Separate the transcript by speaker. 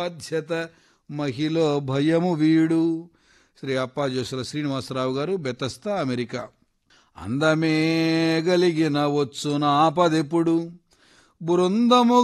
Speaker 1: బాధ్యత మహిలో భయము వీడు. శ్రీ అప్పాజోసుల శ్రీనివాసరావు గారు, బెతస్తా, అమెరికా. అందమే గలిగిన వచ్చున ఆపదెప్పుడు, బృందము